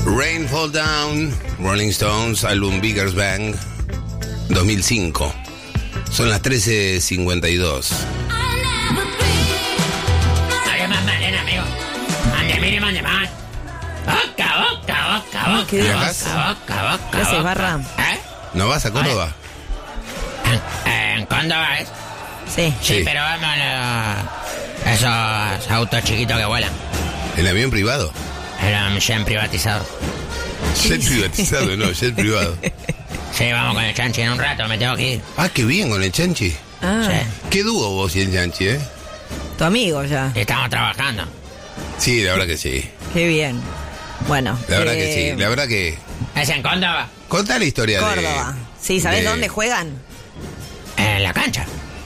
Rain Fall Down, Rolling Stones, álbum Bigger's Bang, 2005. Son las 13:52. ¿Qué ¿Y vas? acá? ¿Qué haces, Barra? ¿No vas a Córdoba? En Córdoba es. Sí. Sí. Pero vamos a esos autos chiquitos que vuelan. ¿El avión privado? Eran jet privatizado. Jet privatizado, no, jet privado. Sí, vamos con el chanchi en un rato, me tengo que ir. Ah, qué bien con el Chanchi. Ah, Sí. Qué dúo vos y el Chanchi, ¿eh? tu amigo ya. Estamos trabajando. Sí, la verdad que sí. Qué bien. Bueno. La verdad que sí. La verdad que... ¿Es en Córdoba? Contá la historia Córdoba. Sí, ¿sabés de- dónde juegan? En la cancha.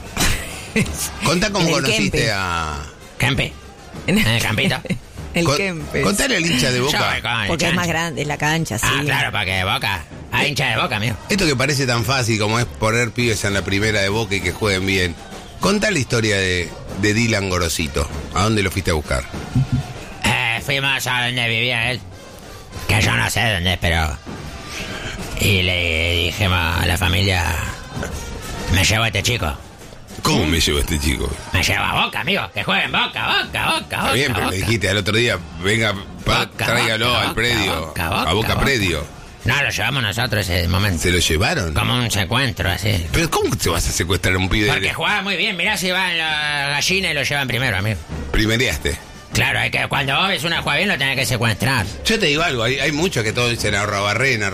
Contá cómo En el conociste Kempe. a... Kempe. En el campito. El Con- Kempes. Contale al hincha de Yo Boca. voy con el Porque es chanchi. más grande la cancha, sí. Ah, claro, para que Boca. Hay hincha de Boca, amigo. Esto que parece tan fácil como es poner pibes en la primera de Boca y que jueguen bien. Contá la historia de Dylan Gorosito. ¿A dónde lo fuiste a buscar? Fuimos a donde vivía él. Que yo no sé dónde, pero... Y le dijimos a la familia... Me llevo a este chico. ¿Cómo me llevó este chico? Me llevo a Boca, amigo. Que jueguen Boca. Está bien, pero Boca. le dijiste al otro día, venga, Boca, tráigalo Boca, al predio. Boca, a Boca Boca. Predio. No, lo llevamos nosotros ese momento. ¿Se lo llevaron? Como un secuestro, así. ¿Pero cómo te vas a secuestrar a un pibe? Porque jugaba muy bien. Mirá si van las gallinas y lo llevan primero, amigo. Primereaste. Claro, hay que cuando vos ves una juega bien lo tenés que secuestrar. Yo te digo algo, hay muchos que todos dicen Arrobarrena.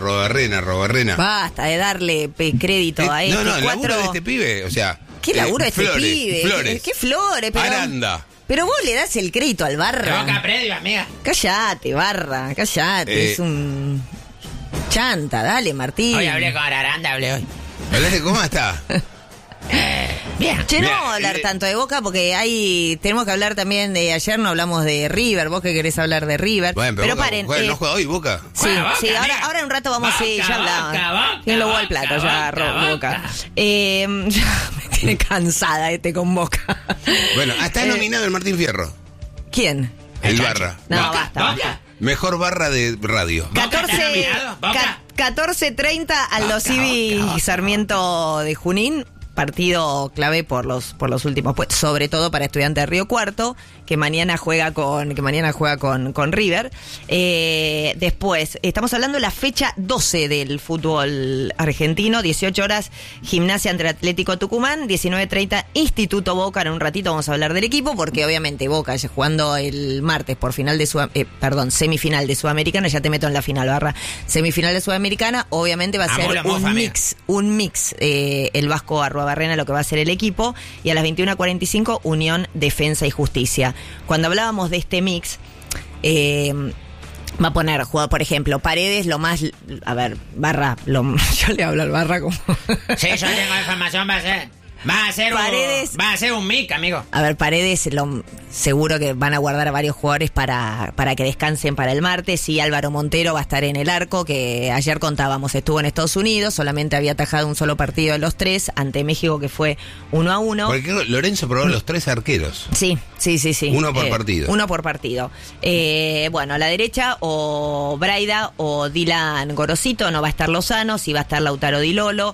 Basta de darle crédito a este. No, el laburo Cuatro- de este pibe, o sea... ¿Qué laburo de este Flores, pibe? Flores. ¿Qué flores? Pero, Aranda. pero vos le das el crédito al De Barra. Boca Predio, amiga. Cállate, Barra, cállate. Es un chanta, dale, Martín. Hoy hablé con Aranda, hablé hoy. ¿Hablaste cómo está? Bien. Che, no Mirá, vamos a hablar tanto de Boca porque tenemos que hablar también de ayer, no hablamos de River, vos que querés hablar de River. Bueno, pero Boca, paren. ¿no juega hoy Boca? Sí, Juega Boca, sí, amiga. ahora en un rato vamos, sí, Boca, ya hablamos. Boca, Tiene los huevos al Boca, plato, ya, Boca, Boca. Boca. Ya me tiene cansada con Boca. Bueno, está nominado el Martín Fierro. ¿Quién? El Chanchi. Barra. No, Boca, basta. Boca. Mejor barra de radio. Boca está 14, nominado, Boca. 14:30 Aldo Boca, Civi Boca, Boca. Sarmiento de Junín. Partido clave por los últimos puestos, sobre todo para Estudiantes de Río Cuarto, que mañana juega con River. Después, estamos hablando de la fecha 12 del fútbol argentino, 18 horas, Gimnasia ante Atlético Tucumán, 19:30 Instituto Boca. En un ratito vamos a hablar del equipo, porque obviamente Boca ya jugando el martes por semifinal de Sudamericana, ya te meto en la final, Barra. Semifinal de Sudamericana, obviamente va a ser Amor, mofa, un mix, el Vasco Arruabarrena, lo que va a ser el equipo, y a las 21:45 Unión, Defensa y Justicia. Cuando hablábamos de este mix, va a poner jugador, por ejemplo, Paredes, lo más, a ver, Barra, yo le hablo al Barra como... Sí, yo tengo información, va a ser un mic, amigo. A ver, Paredes, seguro que van a guardar a varios jugadores para que descansen para el martes. Y Álvaro Montero va a estar en el arco, que ayer contábamos, estuvo en Estados Unidos, solamente había atajado un solo partido de los tres, ante México, que fue 1-1. Porque Lorenzo probó los 3 arqueros. Sí. Uno por partido. Uno por partido. Bueno, a la derecha, o Braida o Dylan Gorosito, no va a estar Lozano, sí va a estar Lautaro Di Lolo.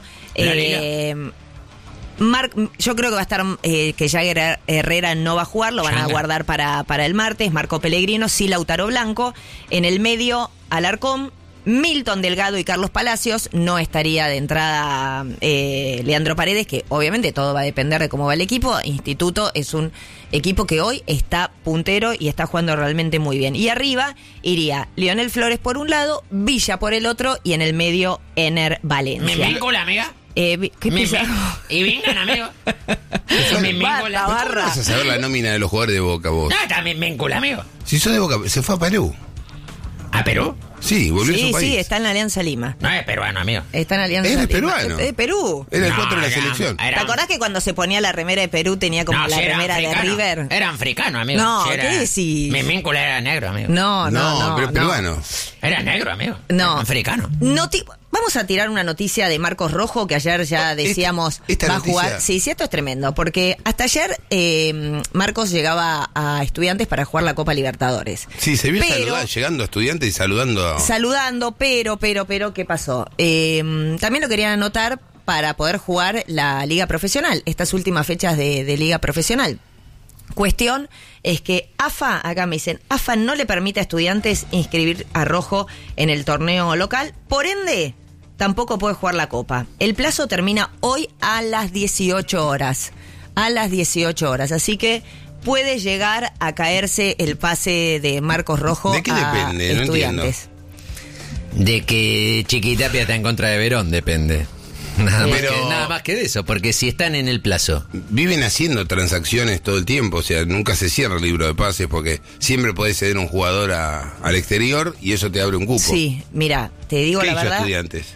Yo creo que va a estar que Jagger Herrera no va a jugar, lo van a guardar para el martes. Marco Pellegrino, sí, Lautaro Blanco. En el medio, Alarcón, Milton Delgado y Carlos Palacios. No estaría de entrada Leandro Paredes, que obviamente todo va a depender de cómo va el equipo. Instituto es un equipo que hoy está puntero y está jugando realmente muy bien. Y arriba iría Lionel Flores por un lado, Villa por el otro, y en el medio Ener Valencia. ¿Me vincula, amiga? ¿Qué pasa? Y vengan, amigo. Barra. ¿Cómo vas a saber la nómina de los jugadores de Boca vos? No, también vincula, amigo. Si sos de Boca, se fue a Perú. ¿A Perú? Sí, volvió a su país. Sí, está en la Alianza Lima. No es peruano, amigo. Está en la Alianza Él es Lima. peruano. Es de Perú. Era el No, 4 de la era- selección. era- ¿Te acordás que cuando se ponía la remera de Perú tenía como No, la sí, era remera de africano. River? Era africano, amigo. No, Sí, era- ¿qué decís? Mi vínculo era negro, amigo. No, pero peruano. Era negro, amigo. No. Era africano. No, vamos vamos a tirar una noticia de Marcos Rojo, que ayer ya decíamos esta va a noticia... jugar. Sí, esto es tremendo, porque hasta ayer Marcos llegaba a Estudiantes para jugar la Copa Libertadores. Sí, se vio llegando a Estudiantes y saludando. Pero, ¿qué pasó? También lo querían anotar para poder jugar la Liga Profesional, estas últimas fechas de Liga Profesional. Cuestión es que AFA, acá me dicen, AFA no le permite a Estudiantes inscribir a Rojo en el torneo local, por ende, tampoco puede jugar la Copa. El plazo termina hoy a las 18 horas. Así que puede llegar a caerse el pase de Marcos Rojo ¿De qué depende? a Estudiantes. De que Chiquitapia está en contra de Verón, depende. Nada más que de eso, porque si están en el plazo. Viven haciendo transacciones todo el tiempo, o sea, nunca se cierra el libro de pases porque siempre podés ceder un jugador al exterior y eso te abre un cupo. Sí, mira, te digo ¿Qué la hizo verdad. Estudiantes?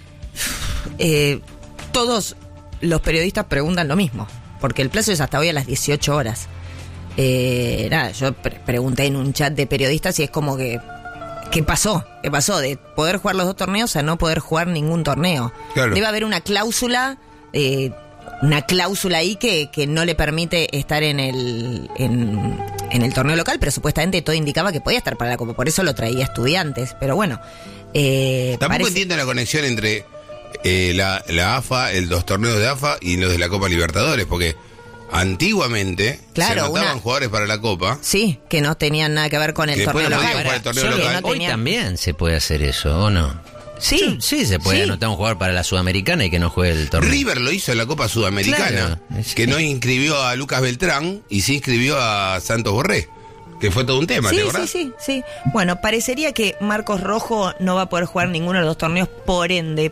Todos los periodistas preguntan lo mismo, porque el plazo es hasta hoy a las 18 horas. Yo pregunté en un chat de periodistas y es como que... ¿Qué pasó? De poder jugar los dos torneos a no poder jugar ningún torneo. Claro. Debe haber una cláusula ahí que no le permite estar en el torneo local, pero supuestamente todo indicaba que podía estar para la Copa, por eso lo traía Estudiantes. Pero bueno, tampoco entiendo la conexión entre la AFA, los torneos de AFA y los de la Copa Libertadores, porque antiguamente se anotaban jugadores para la Copa. Sí, que no tenían nada que ver con el torneo local. Hoy también se puede hacer eso, ¿o no? Sí, se puede anotar un jugador para la Sudamericana y que no juegue el torneo. River lo hizo en la Copa Sudamericana, que no inscribió a Lucas Beltrán y sí inscribió a Santos Borré, que fue todo un tema, ¿te acordás? Sí. Bueno, parecería que Marcos Rojo no va a poder jugar ninguno de los dos torneos, por ende.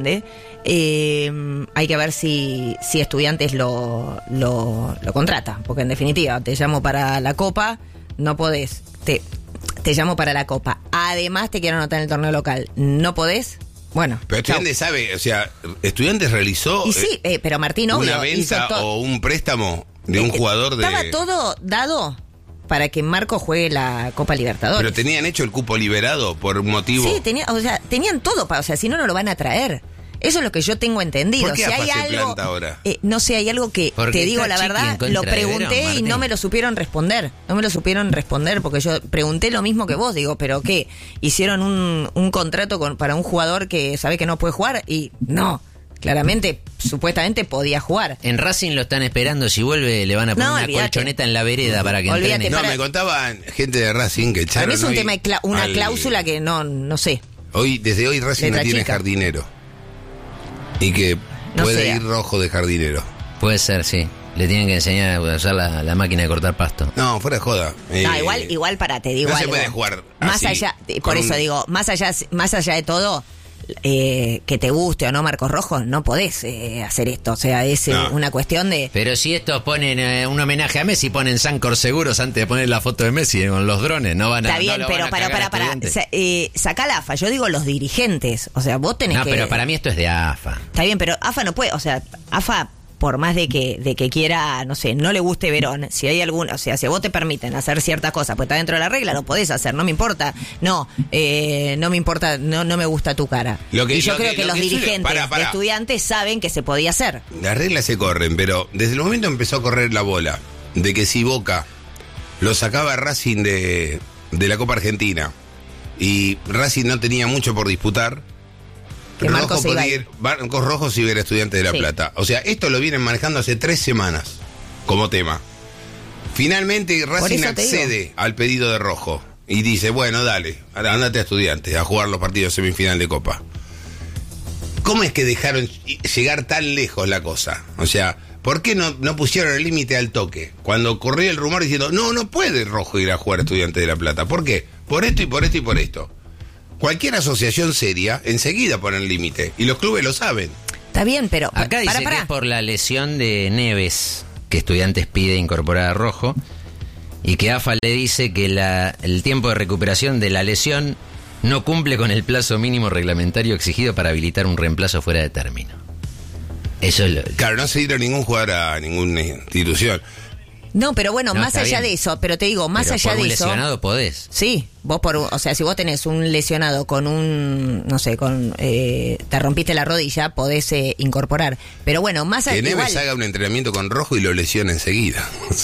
Hay que ver si Estudiantes lo contrata, porque en definitiva te llamo para la Copa, no podés, te llamo para la Copa, además te quiero anotar en el torneo local, no podés. Bueno, pero Estudiantes sabe, o sea, Estudiantes realizó y sí, pero Martín, obvio, una venta o un préstamo de un jugador de... Estaba todo dado para que Marcos juegue la Copa Libertadores. Pero tenían hecho el cupo liberado por motivo... Sí, tenían todo, si no lo van a traer. Eso es lo que yo tengo entendido. ¿Por qué si AFA hay se algo, planta ahora? No sé, hay algo que, te digo la verdad, lo pregunté y no me lo supieron responder. Porque yo pregunté lo mismo que vos, digo, ¿pero qué? ¿Hicieron un contrato para un jugador que sabe que no puede jugar? Y no, claramente, supuestamente podía jugar. En Racing lo están esperando, si vuelve le van a poner una colchoneta en la vereda para que entrene. No, me contaban gente de Racing que echaron. Para mí es un tema de una cláusula que no sé. Desde hoy Racing no tiene jardinero. Y que puede ir Rojo de jardinero. Puede ser, sí. Le tienen que enseñar a usar la máquina de cortar pasto. No, fuera de joda. Igual te digo no algo. Se puede jugar más así, allá, por eso digo, más allá de todo, que te guste o no Marcos Rojo, no podés hacer esto. O sea, es una cuestión de... Pero si estos ponen un homenaje a Messi, ponen Sancor Seguros antes de poner la foto de Messi con los drones, no van a... Está bien, pero para. Sacá la AFA, yo digo los dirigentes. O sea, vos tenés que... No, pero para mí esto es de AFA. Está bien, pero AFA no puede, o sea, AFA... Por más de que quiera, no sé, no le guste Verón, si hay alguna, o sea, si a vos te permiten hacer ciertas cosas, pues está dentro de la regla, lo podés hacer, no me importa. No me importa, no me gusta tu cara. Yo creo que los dirigentes de Estudiantes saben que se podía hacer. Las reglas se corren, pero desde el momento empezó a correr la bola de que si Boca lo sacaba Racing de la Copa Argentina y Racing no tenía mucho por disputar, Marcos Rojo si hubiera Estudiantes de La Plata. O sea, esto lo vienen manejando hace 3 semanas como tema. Finalmente Racing accede al pedido de Rojo y dice, bueno, dale, andate a Estudiantes a jugar los partidos semifinal de Copa. ¿Cómo es que dejaron llegar tan lejos la cosa? O sea, ¿por qué no pusieron el límite al toque? Cuando corrió el rumor diciendo, no puede Rojo ir a jugar a Estudiantes de La Plata. ¿Por qué? Por esto y por esto y por esto. Cualquier asociación seria enseguida pone el límite y los clubes lo saben. Está bien, pero... Acá dice que es por la lesión de Neves que Estudiantes pide incorporar a Rojo y que AFA le dice que el tiempo de recuperación de la lesión no cumple con el plazo mínimo reglamentario exigido para habilitar un reemplazo fuera de término. Eso es Claro, no se dieron ningún jugador a ninguna institución. No, pero bueno, más allá de eso, pero te digo, más allá de eso... lesionado podés. Sí. o sea, si vos tenés un lesionado con te rompiste la rodilla, podés incorporar. Pero bueno, más allá. Que Neves haga un entrenamiento con Rojo y lo lesiona enseguida.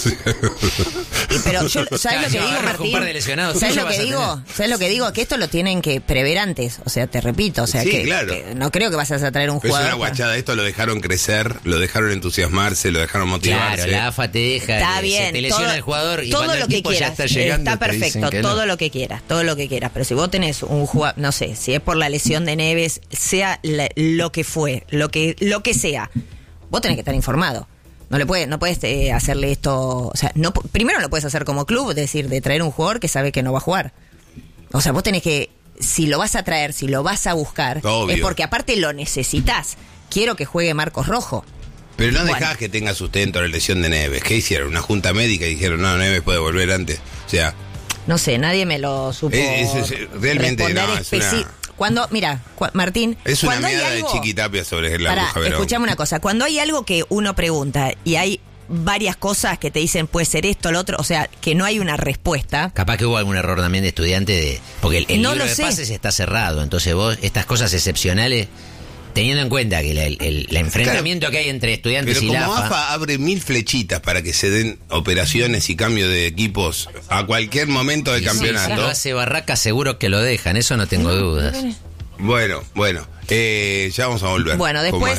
Pero ¿sabes lo que digo, Martín? Un par de lesionados. ¿Sabes lo que digo? Que esto lo tienen que prever antes. O sea, te repito, o sea, sí, claro. que no creo que vas a traer un Pero jugador. es una guachada, esto lo dejaron crecer, lo dejaron entusiasmarse, lo dejaron motivarse. Claro, la AFA te deja, está bien, se te lesiona el jugador y todo cuando lo el que tipo ya quieras, está llegando, está perfecto, todo lo que quieras, pero si vos tenés un jugador, no sé, si es por la lesión de Neves, sea lo que fue, lo que sea, vos tenés que estar informado. No puedes hacerle esto, o sea, primero no lo puedes hacer como club, es decir, de traer un jugador que sabe que no va a jugar. O sea, vos tenés que, si lo vas a traer, si lo vas a buscar, obvio, es porque aparte lo necesitas. Quiero que juegue Marcos Rojo. Pero no dejás que tenga sustento la lesión de Neves. ¿Qué hicieron? Una junta médica y dijeron, no, Neves puede volver antes. O sea, no sé, nadie me lo supo realmente no, Martín, es una cuando hay mirada algo, de Chiquitapia sobre la Bruja Verón. Escuchame una cosa, cuando hay algo que uno pregunta y hay varias cosas que te dicen puede ser esto, lo otro, o sea, que no hay una respuesta. Capaz que hubo algún error también de estudiante porque el No libro lo de sé. pases está cerrado, entonces vos, estas cosas excepcionales, teniendo en cuenta que el enfrentamiento que hay entre estudiantes Pero y la como AFA, AFA abre 1000 flechitas para que se den operaciones y cambio de equipos a cualquier momento del campeonato. Si lo hace Barraca seguro que lo dejan, eso no tengo dudas. Bueno, ya vamos a volver. Bueno, después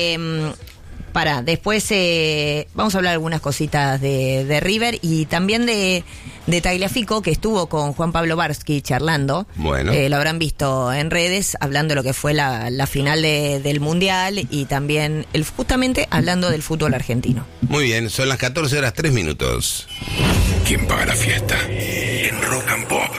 vamos a hablar algunas cositas de River y también de Tagliafico, que estuvo con Juan Pablo Varsky charlando. Bueno. Lo habrán visto en redes, hablando de lo que fue la final del Mundial y también justamente hablando del fútbol argentino. Muy bien, son las 14:03. ¿Quién paga la fiesta? En Rock and Pop.